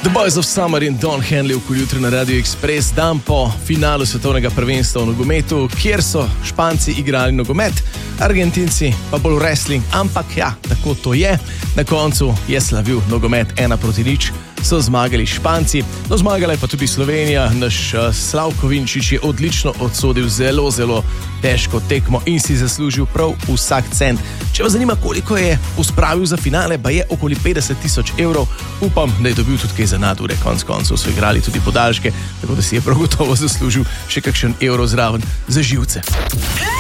The Boys of Summer in Don Henley v jutri na Radio Express, dan po finalu svetovnega prvenstva v nogometu, kjer so Španci igrali nogomet, Argentinci pa bolj wrestling, ampak ja, tako to je. Na koncu je slavil nogomet 1-0, so zmagali Španci, no zmagala je pa tudi Slovenija. Naš Slavko Vinčič je odlično odsodil zelo težko tekmo in si zaslužil prav vsak cent. Če vas zanima, koliko je uspravil za finale, pa je okoli 50.000 evrov. Upam, da je dobil tudi kaj za nadure, konc koncev so igrali tudi podaljške, tako da si je prav gotovo zaslužil še kakšen evro zraven za živce.